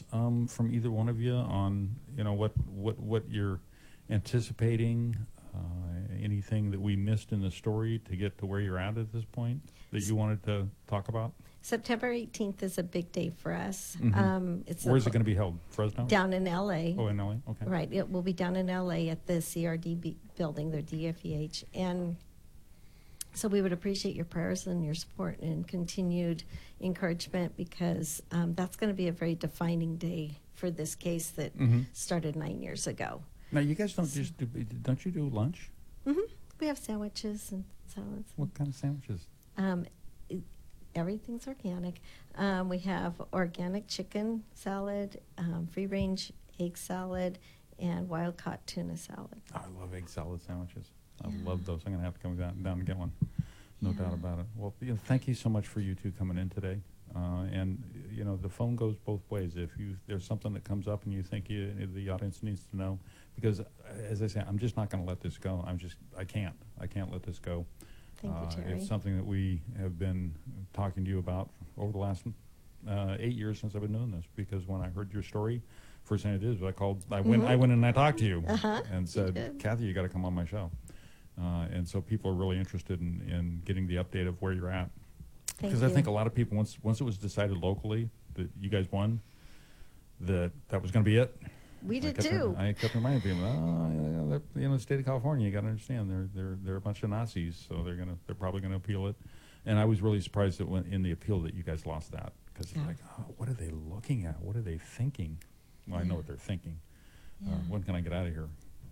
from either one of you on what you're anticipating? Anything that we missed in the story to get to where you're at this point that you wanted to talk about? September 18th is a big day for us. Where's it going to be held? Fresno? Down in L.A. Oh, in L.A.? Okay. Right. It will be down in L.A. at the CRD building, their DFEH. And so we would appreciate your prayers and your support and continued encouragement, because that's going to be a very defining day for this case that started 9 years ago. Now, you guys don't you do lunch? We have sandwiches and salads. What kind of sandwiches? Everything's organic. We have organic chicken salad, free-range egg salad, and wild-caught tuna salad. Oh, I love egg salad sandwiches. I love those. I'm going to have to come down and get one. No doubt about it. Well, thank you so much for you two coming in today. And the phone goes both ways. If there's something that comes up and you think the audience needs to know, because as I say, I'm just not going to let this go. I can't let this go. Thank you, Terry. It's something that we have been talking to you about over the last 8 years since I've been doing this. Because when I heard your story, first thing I did was I went in and I talked to you and said, Kathy, you got to come on my show. And so people are really interested in getting the update of where you're at. Because I think a lot of people, once it was decided locally that you guys won, that was going to be it. We did too. I kept reminding people, the state of California, you got to understand, they're a bunch of Nazis, so they're probably going to appeal it. And I was really surprised that in the appeal that you guys lost that, because it's like, what are they looking at? What are they thinking? Well, I know what they're thinking. When can I get out of here?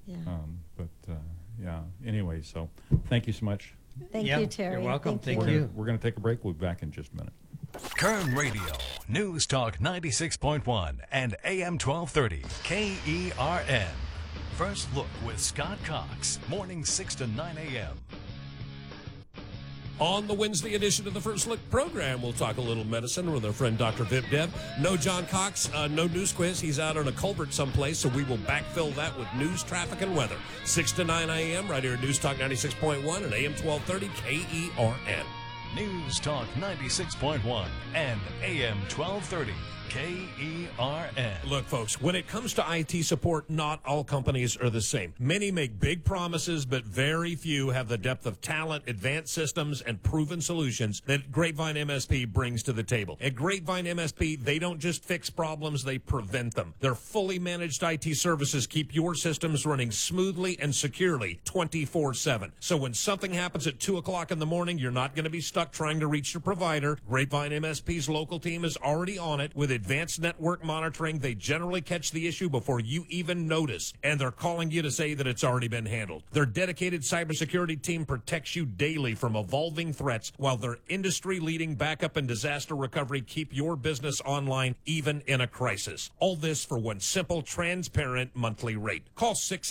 Anyway, so thank you so much. Thank you, Terry. You're welcome. Thank you. you. We're going to take a break. We'll be back in just a minute. Kern Radio, News Talk 96.1 and AM 1230, KERN. First Look with Scott Cox, mornings 6 to 9 a.m. On the Wednesday edition of the First Look program, we'll talk a little medicine with our friend Dr. Vip Dev. No John Cox, no news quiz. He's out on a culvert someplace, so we will backfill that with news, traffic, and weather. 6 to 9 a.m. right here at News Talk 96.1 and AM 1230 KERN. News Talk 96.1 and AM 1230 KERN. Look, folks, when it comes to IT support, not all companies are the same. Many make big promises, but very few have the depth of talent, advanced systems, and proven solutions that Grapevine MSP brings to the table. At Grapevine MSP, they don't just fix problems, they prevent them. Their fully managed IT services keep your systems running smoothly and securely 24/7. So when something happens at 2 o'clock in the morning, you're not going to be stuck trying to reach your provider. Grapevine MSP's local team is already on it with advanced network monitoring. They generally catch the issue before you even notice, and they're calling you to say that it's already been handled. Their dedicated cybersecurity team protects you daily from evolving threats, while their industry-leading backup and disaster recovery keep your business online even in a crisis. All this for one simple, transparent monthly rate. Call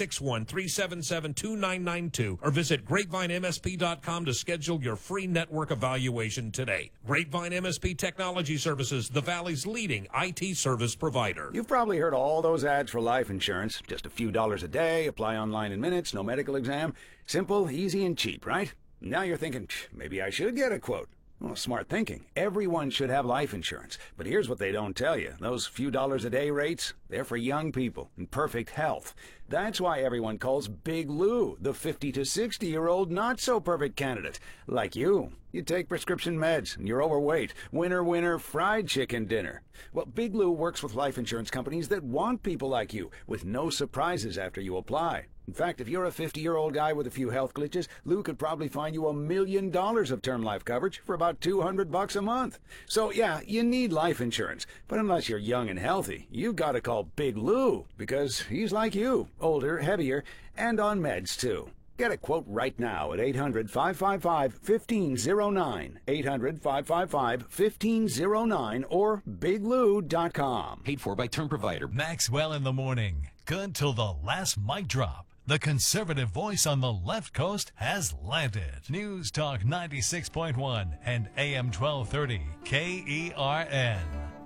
661-377-2992 or visit grapevinemsp.com to schedule your free network evaluation today. Grapevine MSP Technology Services, the Valley's leading IT service provider. You've probably heard all those ads for life insurance. Just a few dollars a day, apply online in minutes, no medical exam. Simple, easy, and cheap, right? Now you're thinking, maybe I should get a quote. Well, smart thinking. Everyone should have life insurance. But here's what they don't tell you. Those few dollars a day rates, they're for young people in perfect health. That's why everyone calls Big Lou the 50 to 60-year-old not-so-perfect candidate. Like you. You take prescription meds, and you're overweight. Winner, winner, fried chicken dinner. Well, Big Lou works with life insurance companies that want people like you, with no surprises after you apply. In fact, if you're a 50-year-old guy with a few health glitches, Lou could probably find you $1 million of term life coverage for about $200 a month. So, yeah, you need life insurance. But unless you're young and healthy, you've got to call Big Lou, because he's like you, older, heavier, and on meds, too. Get a quote right now at 800-555-1509, 800-555-1509, or biglou.com. Paid for by term provider. Maxwell in the morning. Good till the last mic drop. The conservative voice on the left coast has landed. News Talk 96.1 and AM 1230 KERN.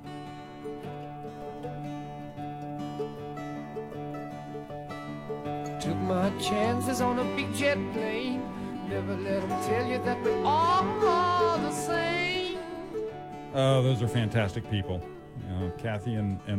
Took my chances on a big jet plane. Never let them tell you that we're all the same. Oh, those are fantastic people. Kathy and